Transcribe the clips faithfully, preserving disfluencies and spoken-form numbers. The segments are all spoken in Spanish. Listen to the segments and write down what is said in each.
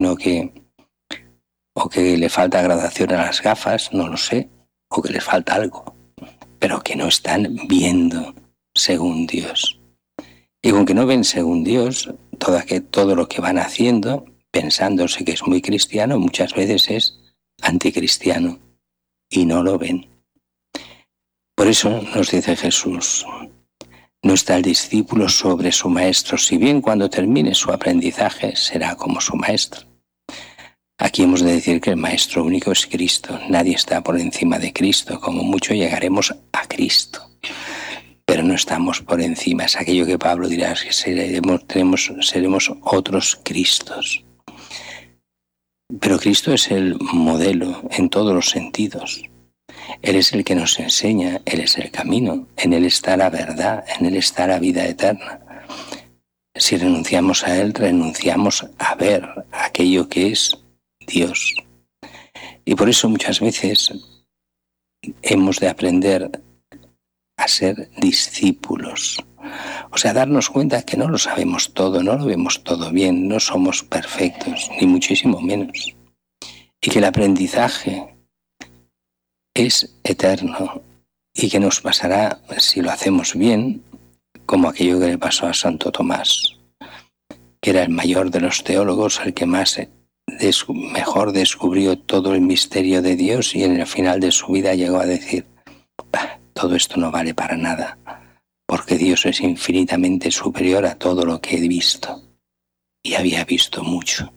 sino que o que le falta gradación a las gafas, no lo sé, o que les falta algo, pero que no están viendo según Dios. Y con que no ven según Dios, todo, que, todo lo que van haciendo, pensándose que es muy cristiano, muchas veces es anticristiano, y no lo ven. Por eso nos dice Jesús, no está el discípulo sobre su maestro, si bien cuando termine su aprendizaje será como su maestro. Aquí hemos de decir que el maestro único es Cristo, nadie está por encima de Cristo, como mucho llegaremos a Cristo, pero no estamos por encima, es aquello que Pablo dirá, que seremos, tenemos, seremos otros Cristos. Pero Cristo es el modelo en todos los sentidos. Él es el que nos enseña, Él es el camino, en Él está la verdad, en Él está la vida eterna. Si renunciamos a Él, renunciamos a ver aquello que es Dios. Y por eso muchas veces hemos de aprender a ser discípulos. O sea, darnos cuenta que no lo sabemos todo, no lo vemos todo bien, no somos perfectos, ni muchísimo menos. Y que el aprendizaje es eterno y que nos pasará, si lo hacemos bien, como aquello que le pasó a Santo Tomás, que era el mayor de los teólogos, el que más des- mejor descubrió todo el misterio de Dios, y en el final de su vida llegó a decir, bah, todo esto no vale para nada, porque Dios es infinitamente superior a todo lo que he visto, y había visto mucho.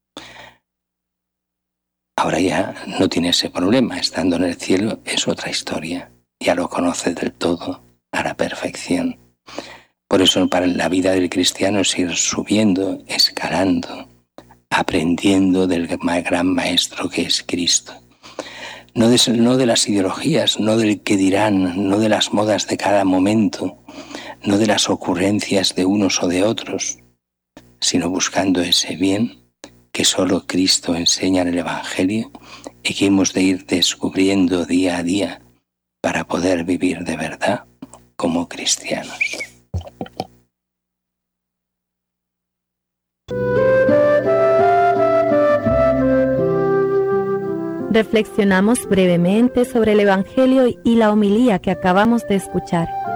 Ahora ya no tiene ese problema, estando en el cielo es otra historia, ya lo conoce del todo, a la perfección. Por eso para la vida del cristiano es ir subiendo, escalando, aprendiendo del gran maestro que es Cristo. No de, no de las ideologías, no del que dirán, no de las modas de cada momento, no de las ocurrencias de unos o de otros, sino buscando ese bien que solo Cristo enseña en el Evangelio y que hemos de ir descubriendo día a día para poder vivir de verdad como cristianos. Reflexionamos brevemente sobre el Evangelio y la homilía que acabamos de escuchar.